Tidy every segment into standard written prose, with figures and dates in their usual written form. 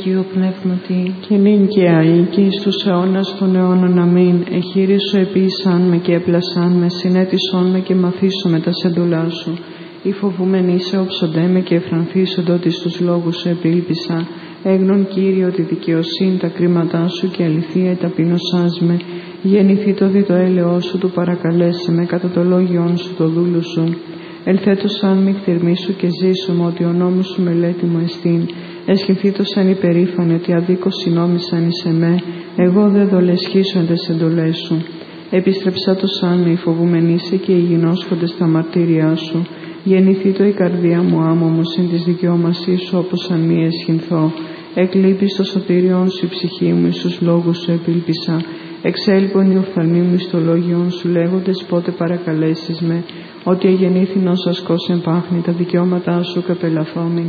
Αγίου Πνεύματι, και νυν και αεί και εις τους αιώνας των αιώνων. Αμήν. Εχείρισο επίησαν με και έπλασαν με, συνέτησον με και μαθήσομαι τα σεντολά σου. Οι φοβούμενοι σε όψοντέ με και εφρανθήσονται ότι στους λόγους σου επήλπισα. Έγνον Κύριε τη δικαιοσύνη τα κρίματά σου και αληθεία ταπεινωσάς με. Γεννηθεί το δι το έλεος σου του παρακαλέσε με, κατά το λόγιόν σου το δούλου σου. Ελθέτω σαν μη χτερμίσου και ζήσουμε ότι ο νόμος σου μελέτη μου εστίν. Εσχυνθήτω σαν υπερήφανη ότι αδίκως συνόμισαν εις εμέ, εγώ δε δολεσχίσοντες εντολές σου. Επιστρεψά το σαν με οι φοβουμενήσε και οι γινώσχοντες στα μαρτύρια σου. Γεννηθήτω η καρδία μου άμωμο συν της δικαιώμασής σου όπως αν μη εσχυνθώ. Εκλείπει στο σωτήριον σου η ψυχή μου, εις τους λόγους σου επήλπισα. Εξέλιπον οι οφθαλμοί μου εις το λόγιον σου λέγοντες πότε παρακαλέσεις με, ότι εγεννήθην ως ασκός εμπάχνη τα δικαιώματά σου καπελαθόμην.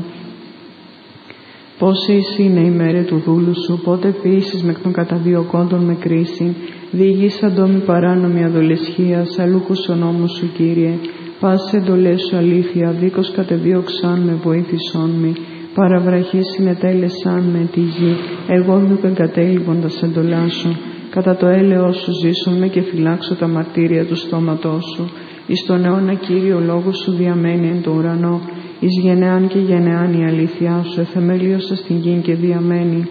Πόσε εσύ είναι η μέρε του δούλου σου, πότε ποιήσεις με των καταδιωκόντων με κρίση, διηγείς αντόμη παράνομη αδολεσχίας, αλούκους ο νόμος σου Κύριε, πάση εντολές σου αλήθεια, δίκως κατεδίωξαν με βοήθησόν μη, παραβραχής συνετέλεσαν με τη γη, εγώ δούκ εγκατέλειπον τα σεντολά σου, κατά το έλεος σου ζήσον με και φυλάξω τα μαρτύρια του στόματός σου, εις τον αιώνα Κύριε ο λόγος σου διαμένει εν το ουρανό, εις γενεάν και γενεάν η αλήθειά σου, εθεμελίωσα στην γη και διαμένει.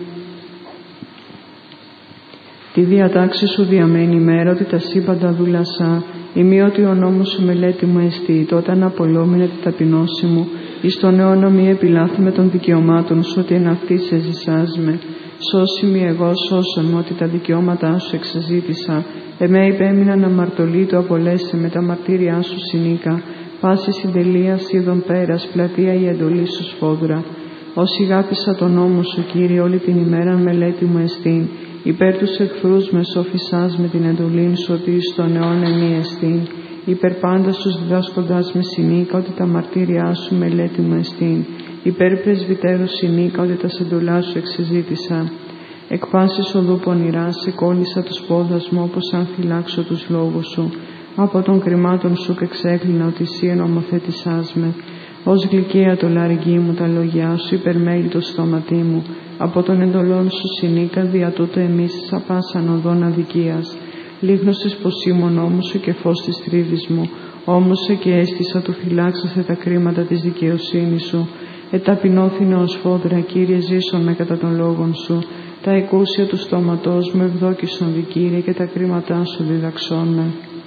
Τη διατάξη σου διαμένει μέρα ότι τα σύμπαντα δούλασα, ημίωτι ο νόμος σου μελέτη μου εστί, τότε αναπολόμηνε τη ταπεινώση μου, εις τον αιώνα μη επιλάθη με των δικαιωμάτων σου, ότι εν αυτή σε ζησάς με. Σώσει μη εγώ, σώσον μου, ότι τα δικαιώματά σου εξαζήτησα, εμέ υπέμειναν αμαρτωλή, το απολέσαι με τα μαρτύρια σου συνήκα, πάση συντελεία είδων πέρας, πλατεία η εντολή σου σφόδρα. Όσοι γάπησα τον νόμο σου, Κύριε, όλη την ημέρα μελέτη μου εστίν, υπέρ τους εχθρούς με σοφισάς με την εντολήν σου, ότι εις τον αιώνα μη εστίν, υπέρ πάντα τους διδάσκοντας με συνήκα, ότι τα μαρτύρια σου μελέτη μου εστίν, υπέρ πρεσβυτέρου συνήκα, ότι τα σεντολά σου εξεζήτησα. Εκ πάσης οδού πονηρά σε κόλλησα τους πόδας μου, όπως αν φυλάξω τους λόγους σου. Από των κρυμάτων σου και ξέκλεινα ότι εσύ ενομοθέτησάς με. Ως γλυκαία το λαρυγγί μου τα λόγια σου, υπερμέλει το στόματί μου. Από των εντολών σου συνήκα, δια τούτο εμείς απάσαν οδόν αδικίας. Λίγνωσες πως ήμουν νόμου σου και φως της τρίβης μου. Όμωσε και αίσθησα του φυλάξασε τα κρίματα της δικαιοσύνης σου. Εταπεινώθηνε ως φόδρα, Κύριε, ζήσον με κατά των λόγων σου. Τα εκούσια του στόματός μου ευδόκησον Κύριε, και τα κρίματά σου διδαξών με.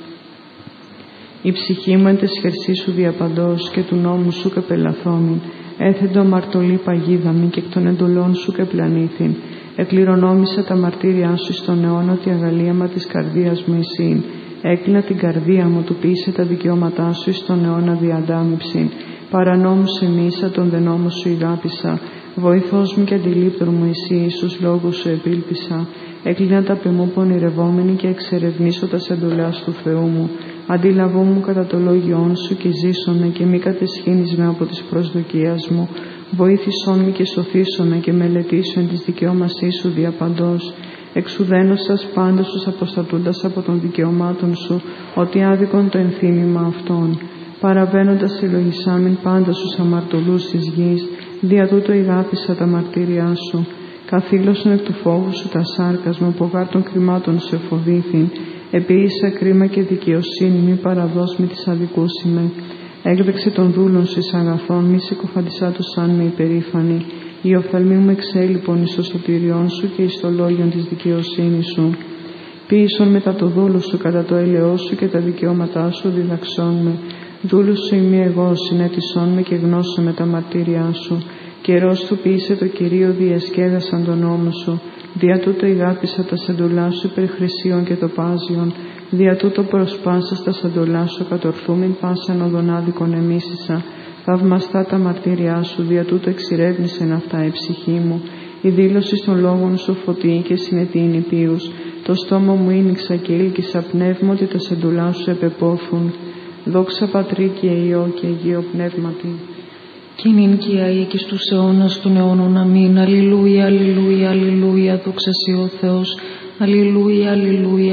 Η ψυχή μου εν τες χερσί σου διαπαντός και του νόμου σου καπελαθόμην. Έθεντο αμαρτωλή παγίδαμη και εκ των εντολών σου κεπλανήθην. Εκληρονόμησα τα μαρτύρια σου στον αιώνα ότι αγαλίαμα της καρδίας μου εισήν. Έκλεινα την καρδία μου, του ποιήσε τα δικαιώματά σου στον αιώνα διαντάμυψην. Παρανόμους εμίσα, τον δε νόμο σου ηγάπησα. Βοηθός μου και αντιλήπτων μου εσύ, στους λόγους σου επήλπισα. Έκλεινα τα πεμού πονηρευόμενη και εξερευνήσω τα σεντολάς του Θεού μου. Αντιλαβώ μου κατά το λόγιόν σου και ζήσομαι και μη κατεσχύνεις με από τις προσδοκίες μου. Βοήθησόν με και σωθήσομαι και μελετήσω εν της δικαιώμασής σου διαπαντός. Εξουδένωσας πάντως τους αποστατούντας από των δικαιωμάτων σου, ότι άδικον το ενθύμημα αυτών. Παραβαίνοντας συλλογισάμιν πάντα στους αμαρτωλούς της γης, δια τούτο ηγάπησα τα μαρτύρια σου. Καθήλωσον εκ του φόβου σου τα σάρκας μου, από γάρ των κρυμάτων σου εφοβήθην. Επίησα κρίμα και δικαιοσύνη, μη παραδός μη της αδικούσιμε. Έκδεξε των δούλων σου εις αγαθών, μη συκοφαντισά τους σαν με υπερήφανη. Οι οφθαλμοί μου εξέλιπον εις το σωτηριόν σου και εις το λόγιον της δικαιοσύνης σου. Ποίησον μετά το δούλο σου κατά το έλεος σου και τα δικαιώματά σου διδαξών με. Δούλου σου ημί εγώ, συνέτησόν με και γνώσω με τα μαρτύρια σου. Καιρός του ποιήσε το Κυρίο, διασκέδασαν τον νόμο σου. Δια τούτο ηγάπησα τα σεντολά σου υπερ χρυσίων και τοπάζιων. Δια τούτο προσπάσας τα σεντολά σου κατορθούμην πάσαν οδονάδικον εμίσησα. Θαυμαστά τα μαρτύρια σου, δια τούτο εξηρεύνησεν αυτά η ψυχή μου. Η δήλωση των λόγων σου φωτιεί και συνετείνει πίους. Το στόμα μου ήνιξα και ήλκησα πνεύμα ότι τα σεντολά σου επεπόθουν. Δόξα Πατρί και Υιό και Αγίο Πνεύματι. Κι νυν και αεί και στους αιώνας των αιώνων. Αμήν. Αλληλούια, αλληλούια, αλληλούια. Δόξα σοι ο Θεός. Αλληλούια, αλληλούια.